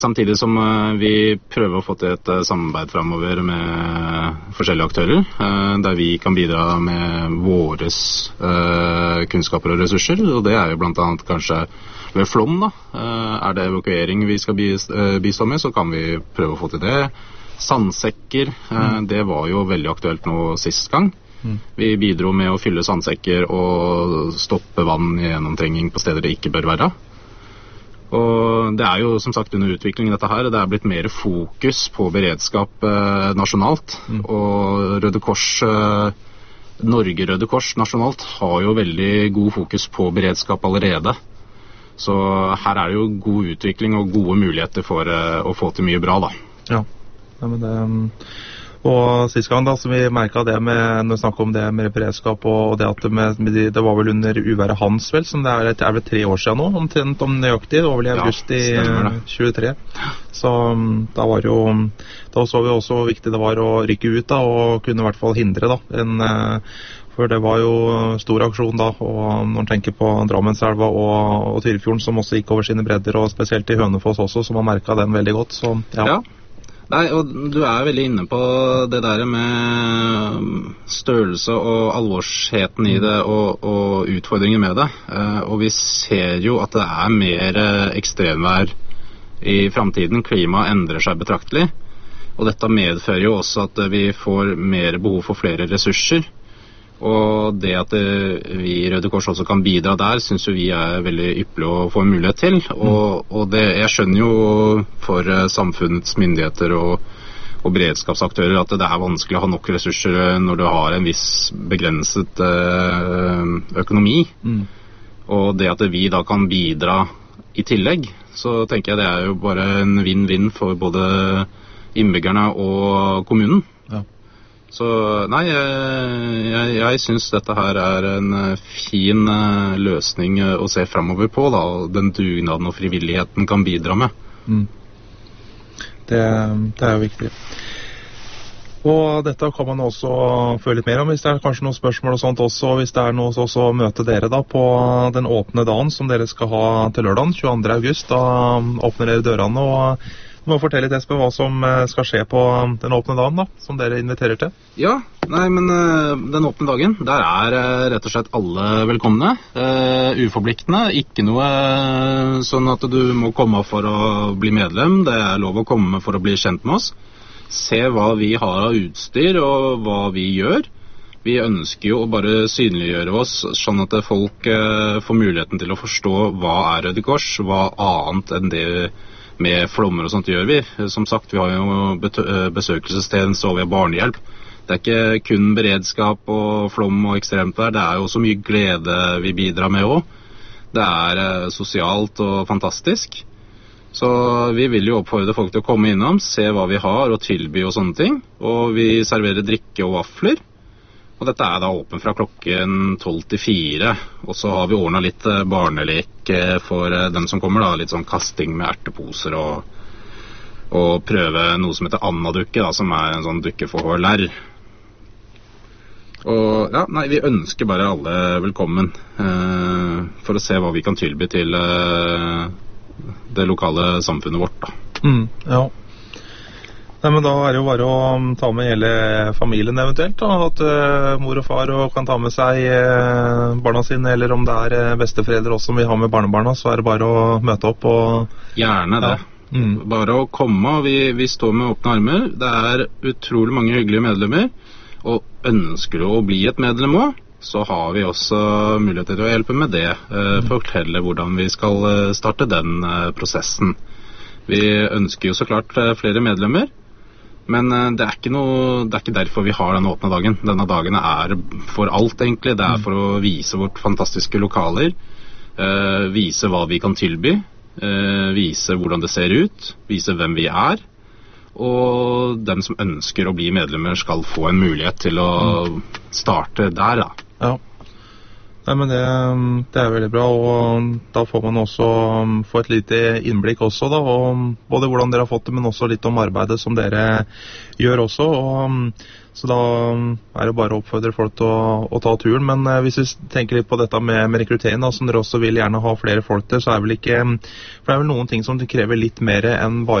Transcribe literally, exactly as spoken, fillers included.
Samtidig som vi prøver å få til et samarbeid fremover med forskjellige aktører, der vi kan bidra med våres kunnskaper og ressurser, og det er jo blant annet kanskje ved flom da. Er det evakuering vi skal bistå med, så kan vi prøve å få til det. Sandsekker, det var jo veldig aktuelt nå sist gang. Vi bidro med å fylle sandsekker og stoppe vann i gjennomtrenging på steder det ikke bør være. Og det er jo som sagt under utvikling dette her, det er blitt mer fokus på beredskap eh, nasjonalt, mm. og Røde Kors, eh, Norge Røde Kors nasjonalt har jo veldig god fokus på beredskap allerede. Så her er det jo god utvikling og gode muligheter for eh, å få til mye bra da. Ja, ja men det... Og sist gang da, så vi merket det med, når vi snakket om det med beredskap og det at det, med, med de, det var vel under uværet Hans vel, som det er, er vel tre år siden nå, omtrent om nøyaktig, det var vel i august i ja, tjuetre. Så da var jo, da så vi også hvor viktig det var å rykke ut da, og kunne i hvert fall hindre da, en, for det var jo stor aksjon da, og når man tenker på Drammenselva og, og Tyrifjorden, som også gikk over sine bredder, og spesielt i Hønefoss også, så man merket den veldig godt, så ja. Ja. Nei, og du er veldig inne på det der med størrelse og alvorsheten i det og, og utfordringer med det. Og vi ser jo at det er mer ekstremvær i fremtiden. Klimaet endrer seg betraktelig. Og dette medfører jo også at vi får mer behov for flere ressurser. Og det at vi i Røde Kors også kan bidra der, synes jo vi er veldig ypperlig å få en mulighet til. Og, og det, jeg skjønner jo for samfunnets myndigheter og, og beredskapsaktører at det er vanskelig å ha nok ressurser når du har en viss begrenset økonomi. Mm. Og det at vi da kan bidra i tillegg, så tenker jeg det er jo bare en vinn-vinn for både innbyggerne og kommunen. Så nei, jeg, jeg, jeg synes dette her er en fin løsning å se fremover på da, og den dugnaden og frivilligheten kan bidra med. Mm. Det, det er jo viktig. Og dette kan man også føle litt mer om, hvis det er kanskje noen spørsmål og sånt også, hvis det er noe så, så møte dere da på den åpne dagen som dere skal ha til lørdagen, tjueandre august, da åpner dere dørene, og du må fortelle litt, Espen, hva som skal skje på den åpne dagen da, som dere inviterer til. Ja, nei, men uh, den åpne dagen, der er uh, rett og slett alle velkomne, uh, uforpliktende, ikke noe uh, sånn at du må komme for å bli medlem, det er lov å komme for å bli kjent med oss, se hva vi har av utstyr og hva vi gjør. Vi ønsker jo å bare synliggjøre oss, sånn at folk uh, får muligheten til å forstå hva er Røde Kors, hva annet enn det med flommer og sånt gjør vi. Som sagt, vi har jo besøkelsestjeneste og vi har barnehjelp. Det er ikke kun beredskap og flom og ekstremt vær, det er jo så mye glede vi bidrar med også. Det er sosialt og fantastisk. Så vi vil jo oppfordre folk til å komme innom, se hva vi har og tilby og sånne ting. Og vi serverer drikke og vafler. Og dette er da åpen fra klokken tolv til fire, og så har vi ordnet litt barnelek for dem som kommer da, litt sånn kasting med erteposer og, og prøve noe som heter Anna-dukke da, som er en sånn dukke for H L R. Og ja, nei, vi ønsker bare alle velkommen eh, for å se hva vi kan tilby til eh, det lokale samfunnet vårt da. Mm, ja. Nei, men da er det jo bare å ta med hele familien eventuelt, da, at uh, mor og far og kan ta med seg uh, barna sine, eller om det er uh, besteforeldre også som vil ha med barnebarna, så er det bare å møte opp og... Gjerne det. Ja. Mm. Bare å komme, vi, vi står med åpne armer. Det er utrolig mange hyggelige medlemmer, og ønsker du å bli et medlem også, så har vi også mulighet til å hjelpe med det, uh, for å fortelle hvordan vi skal starte den uh, prosessen. Vi ønsker jo så klart uh, flere medlemmer, men det er, ikke noe, det er ikke derfor vi har denne åpne dagen. Denne dagen er for alt egentlig. Det er for å vise vårt fantastiske lokaler, eh, vise hva vi kan tilby, eh, vise hvordan det ser ut, vise hvem vi er. Og dem som ønsker å bli medlemmer skal få en mulighet til å starte der da. Ja. Nei, men det, det er veldig bra, og da får man også få et lite innblikk også da, og både hvordan dere har fått det, men også litt om arbeidet som dere gjør også, og Så da er det bare å oppfordre folk til å, å ta turen. Men eh, hvis vi tenker litt på dette med, med rekruttering, da, som dere også vil gjerne ha flere folk til, så er vel ikke, for det er vel noen ting som krever litt mer enn bare